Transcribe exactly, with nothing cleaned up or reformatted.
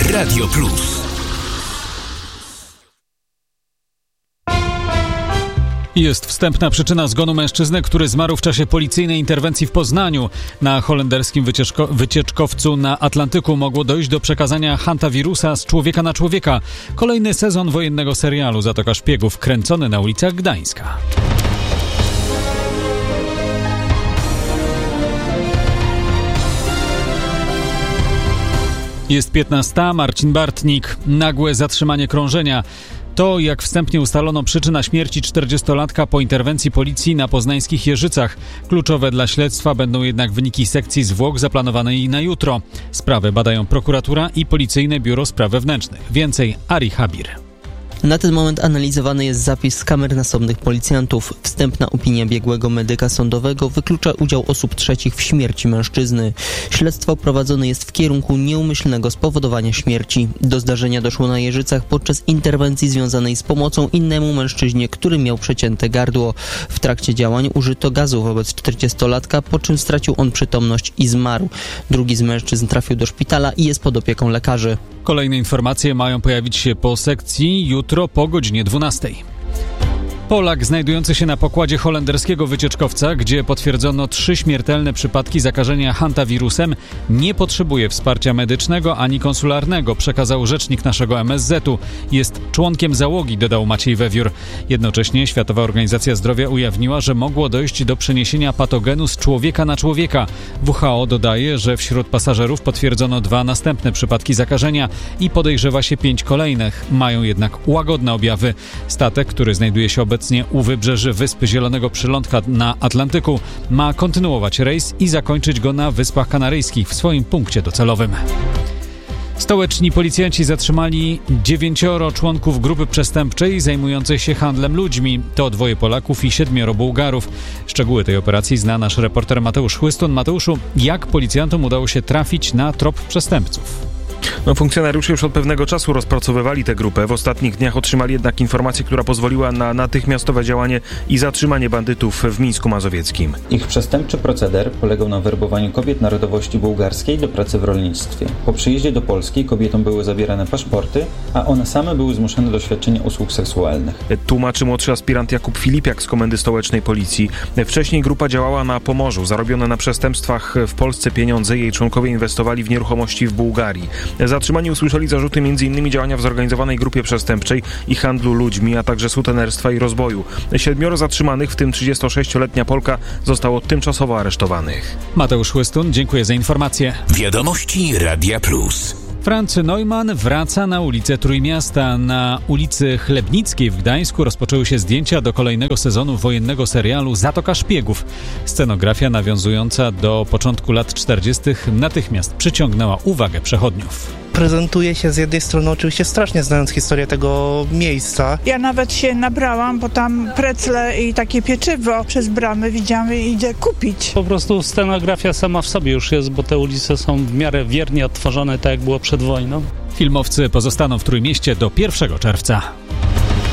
Radio Plus. Jest wstępna przyczyna zgonu mężczyzny, który zmarł w czasie policyjnej interwencji w Poznaniu. Na holenderskim wycieczko- wycieczkowcu na Atlantyku mogło dojść do przekazania hantawirusa z człowieka na człowieka. Kolejny sezon wojennego serialu Zatoka Szpiegów, kręcony na ulicach Gdańska. Jest piętnasta. Marcin Bartnik. Nagłe zatrzymanie krążenia. To, jak wstępnie ustalono, przyczyna śmierci czterdziestolatka po interwencji policji na poznańskich Jeżycach. Kluczowe dla śledztwa będą jednak wyniki sekcji zwłok zaplanowanej na jutro. Sprawę badają prokuratura i Policyjne Biuro Spraw Wewnętrznych. Więcej Ari Habir. Na ten moment analizowany jest zapis z kamer nasobnych policjantów. Wstępna opinia biegłego medyka sądowego wyklucza udział osób trzecich w śmierci mężczyzny. Śledztwo prowadzone jest w kierunku nieumyślnego spowodowania śmierci. Do zdarzenia doszło na Jeżycach podczas interwencji związanej z pomocą innemu mężczyźnie, który miał przecięte gardło. W trakcie działań użyto gazu wobec czterdziestolatka, po czym stracił on przytomność i zmarł. Drugi z mężczyzn trafił do szpitala i jest pod opieką lekarzy. Kolejne informacje mają pojawić się po sekcji jutro po godzinie dwunastej. Polak znajdujący się na pokładzie holenderskiego wycieczkowca, gdzie potwierdzono trzy śmiertelne przypadki zakażenia hantawirusem, nie potrzebuje wsparcia medycznego ani konsularnego, przekazał rzecznik naszego M S Z u. Jest członkiem załogi, dodał Maciej Wewiór. Jednocześnie Światowa Organizacja Zdrowia ujawniła, że mogło dojść do przeniesienia patogenu z człowieka na człowieka. W H O dodaje, że wśród pasażerów potwierdzono dwa następne przypadki zakażenia i podejrzewa się pięć kolejnych. Mają jednak łagodne objawy. Statek, który znajduje się obecnie Obecnie u wybrzeży Wyspy Zielonego Przylądka na Atlantyku, ma kontynuować rejs i zakończyć go na Wyspach Kanaryjskich w swoim punkcie docelowym. Stołeczni policjanci zatrzymali dziewięcioro członków grupy przestępczej zajmującej się handlem ludźmi. To dwoje Polaków i siedmioro Bułgarów. Szczegóły tej operacji zna nasz reporter Mateusz Chłystun. Mateuszu, jak policjantom udało się trafić na trop przestępców? No, funkcjonariusze już od pewnego czasu rozpracowywali tę grupę. W ostatnich dniach otrzymali jednak informację, która pozwoliła na natychmiastowe działanie i zatrzymanie bandytów w Mińsku Mazowieckim. Ich przestępczy proceder polegał na werbowaniu kobiet narodowości bułgarskiej do pracy w rolnictwie. Po przyjeździe do Polski kobietom były zabierane paszporty, a one same były zmuszone do świadczenia usług seksualnych. Tłumaczy młodszy aspirant Jakub Filipiak z Komendy Stołecznej Policji. Wcześniej grupa działała na Pomorzu. Zarobione na przestępstwach w Polsce pieniądze jej członkowie inwestowali w nieruchomości w Bułgarii. Zatrzymani usłyszeli zarzuty między innymi działania w zorganizowanej grupie przestępczej i handlu ludźmi, a także sutenerstwa i rozboju. Siedmioro zatrzymanych, w tym trzydziestosześcioletnia Polka, zostało tymczasowo aresztowanych. Mateusz Chłystun, dziękuję za informację. Wiadomości Radia Plus. Franz Neumann wraca na ulicę Trójmiasta. Na ulicy Chlebnickiej w Gdańsku rozpoczęły się zdjęcia do kolejnego sezonu wojennego serialu Zatoka Szpiegów. Scenografia nawiązująca do początku lat czterdziestych natychmiast przyciągnęła uwagę przechodniów. Prezentuje się z jednej strony oczywiście strasznie, znając historię tego miejsca. Ja nawet się nabrałam, bo tam precle i takie pieczywo przez bramy widziałam i idę kupić. Po prostu scenografia sama w sobie już jest, bo te ulice są w miarę wiernie odtworzone, tak jak było przed wojną. Filmowcy pozostaną w Trójmieście do pierwszego czerwca.